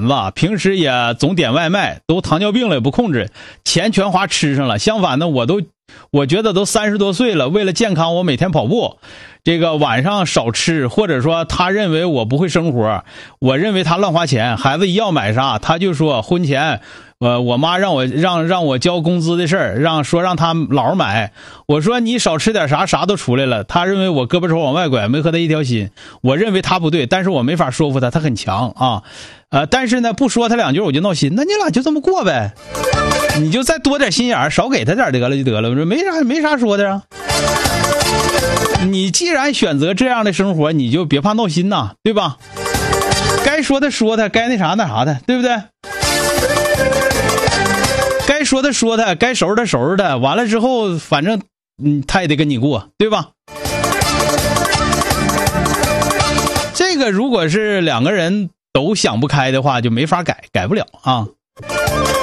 吧，平时也总点外卖，都糖尿病了也不控制，钱全花吃上了。相反呢，我觉得都30多岁了，为了健康我每天跑步，这个晚上少吃，或者说他认为我不会生活，我认为他乱花钱，孩子一要买啥他就说婚前我妈让我交工资的事儿，让他老买，我说你少吃点啥都出来了，他认为我胳膊肘往外拐，没和他一条心，我认为他不对，但是我没法说服他，他很强啊，但是呢不说他2句我就闹心，那你俩就这么过呗，你就再多点心眼，少给他点得了就得了，我说没啥说的啊。你既然选择这样的生活，你就别怕闹心呐，对吧？该说的说他，该那啥的，对不对？该说的说他，该收拾的收拾他，完了之后反正他也得跟你过，对吧？这个如果是2个人都想不开的话，就没法改不了啊。